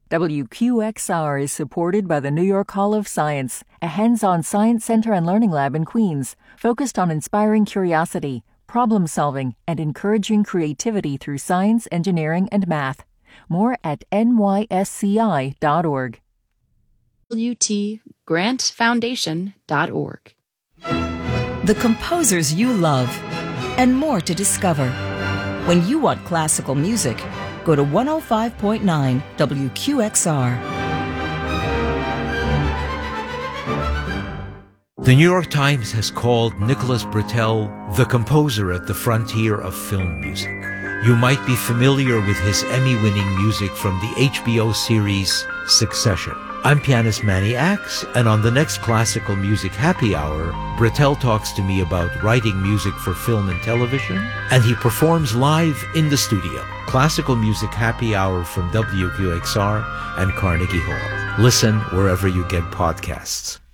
WQXR is supported by the New York Hall of Science, a hands-on science center and learning lab in Queens, focused on inspiring curiosity, problem-solving, and encouraging creativity through science, engineering, and math. More at nysci.org. WTGrantFoundation.org. The composers you love, and more to discover. When you want classical music, go to 105.9 WQXR. The New York Times has called Nicholas Britell the composer at the frontier of film music. You might be familiar with his Emmy-winning music from the HBO series Succession. I'm pianist Manny Axe, and on the next Classical Music Happy Hour, Britell talks to me about writing music for film and television, and he performs live in the studio. Classical Music Happy Hour from WQXR and Carnegie Hall. Listen wherever you get podcasts.